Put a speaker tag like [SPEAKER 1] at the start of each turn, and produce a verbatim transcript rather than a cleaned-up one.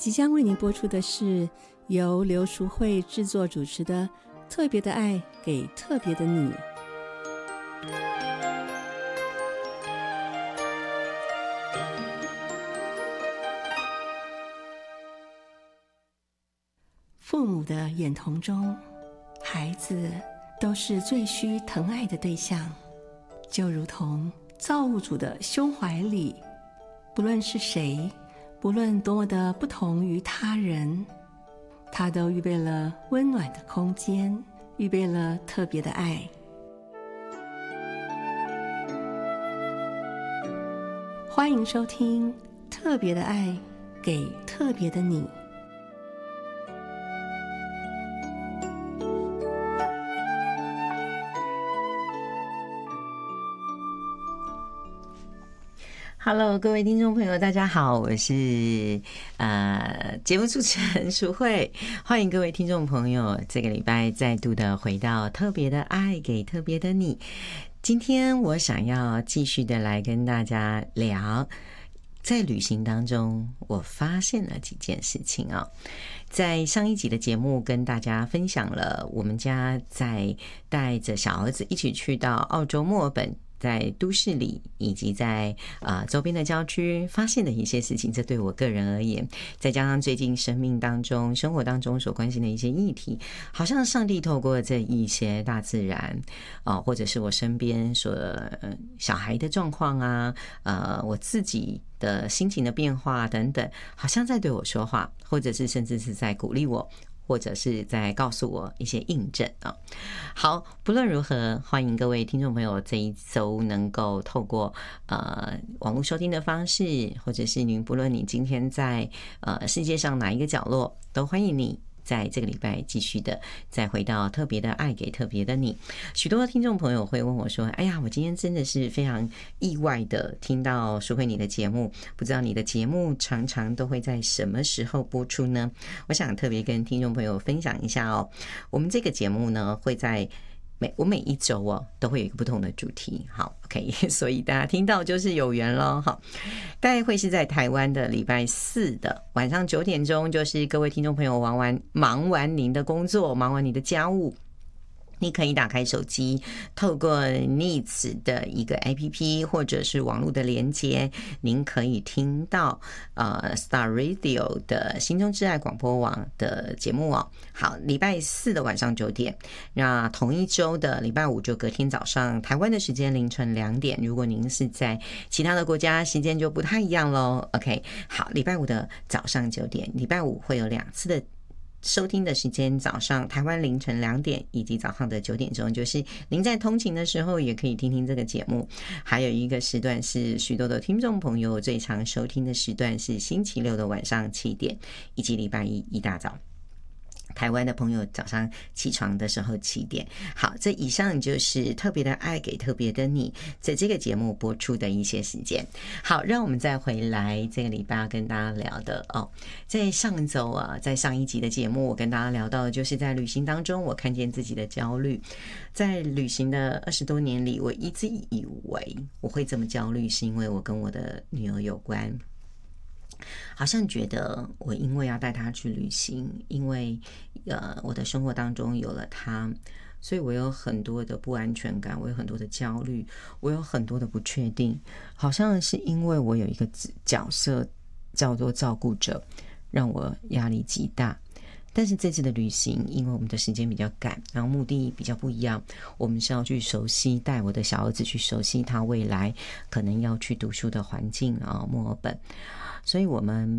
[SPEAKER 1] 即将为您播出的是由刘淑慧制作主持的《特别的爱给特别的你》。父母的眼瞳中，孩子都是最需疼爱的对象，就如同造物主的胸怀里，不论是谁，不论多么的不同于他人，他都预备了温暖的空间，预备了特别的爱。欢迎收听《特别的爱给特别的你》。
[SPEAKER 2] Hello， 各位听众朋友，大家好，我是呃节目主持人淑慧，欢迎各位听众朋友这个礼拜再度的回到特别的爱给特别的你。今天我想要继续的来跟大家聊，在旅行当中我发现了几件事情啊。在上一集的节目跟大家分享了我们家在带着小儿子一起去到澳洲墨尔本，在都市里以及在呃周边的郊区发现的一些事情，这对我个人而言，再加上最近生命当中生活当中所关心的一些议题，好像上帝透过这一些大自然啊、呃，或者是我身边所、呃、小孩的状况啊，呃我自己的心情的变化等等，好像在对我说话，或者是甚至是在鼓励我，或者是在告诉我一些印证啊。好，不论如何，欢迎各位听众朋友这一周能够透过呃网络收听的方式，或者是您不论你今天在呃世界上哪一个角落，都欢迎你在这个礼拜继续的再回到特别的爱给特别的你。许多的听众朋友会问我说，哎呀，我今天真的是非常意外的听到淑慧你的节目，不知道你的节目常常都会在什么时候播出呢？我想特别跟听众朋友分享一下哦，我们这个节目呢会在每我每一周哦都会有一个不同的主题，好 ，OK， 所以大家听到就是有缘咯。好，大概会是在台湾的礼拜四的晚上九点钟，就是各位听众朋友忙完忙完您的工作，忙完你的家务，你可以打开手机，透过 Needs 的一个 A P P 或者是网络的连接，您可以听到呃 Star Radio 的心中之爱广播网的节目哦。好，礼拜四的晚上九点，那同一周的礼拜五就隔天早上台湾的时间凌晨两点。如果您是在其他的国家，时间就不太一样咯。 OK， 好，礼拜五的早上九点，礼拜五会有两次的收听的时间，早上台湾凌晨两点以及早上的九点钟，就是您在通勤的时候也可以听听这个节目。还有一个时段是许多的听众朋友最常收听的时段，是星期六的晚上七点以及礼拜一一大早台湾的朋友早上起床的时候七点。好，这以上就是特别的爱给特别的你在这个节目播出的一些时间。好，让我们再回来这个礼拜要跟大家聊的哦，在上周啊，在上一集的节目我跟大家聊到的就是在旅行当中我看见自己的焦虑。在旅行的二十多年里，我一直以为我会这么焦虑是因为我跟我的女儿有关，好像觉得我因为要带他去旅行，因为呃我的生活当中有了他，所以我有很多的不安全感，我有很多的焦虑，我有很多的不确定，好像是因为我有一个角色叫做照顾者，让我压力极大。但是这次的旅行，因为我们的时间比较赶，然后目的比较不一样，我们是要去熟悉，带我的小儿子去熟悉他未来可能要去读书的环境啊，墨尔本。所以我们